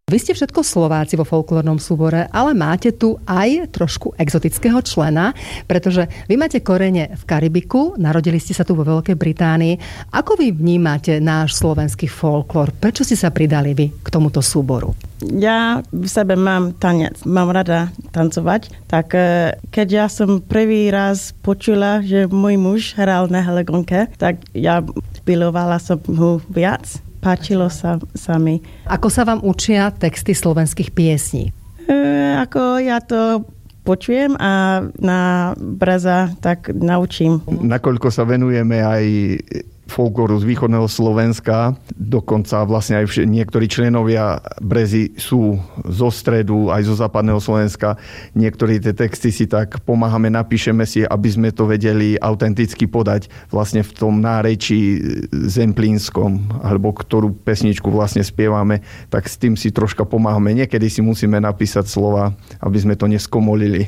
Vy ste všetko Slováci vo folklórnom súbore, ale máte tu aj trošku exotického člena, pretože vy máte korene v Karibiku, narodili ste sa tu vo Veľkej Británii. Ako vy vnímate náš slovenský folklór? Prečo ste sa pridali vy k tomuto súboru? Ja v sebe mám tanec, mám rada tancovať, tak keď ja som prvý raz počula, že môj muž hral na helegonke, tak ja milovala som ho viac. Páčilo sa mi. Ako sa vám učia texty slovenských piesní? Ako ja to počujem a na breza tak naučím. Nakoľko sa venujeme aj folklóru z východného Slovenska, dokonca vlastne aj niektorí členovia Brezy sú zo stredu, aj zo západného Slovenska. Niektorí tie texty si tak pomáhame, napíšeme si, aby sme to vedeli autenticky podať vlastne v tom nárečí zemplínskom, alebo ktorú pesničku vlastne spievame, tak s tým si troška pomáhame. Niekedy si musíme napísať slova, aby sme to neskomolili.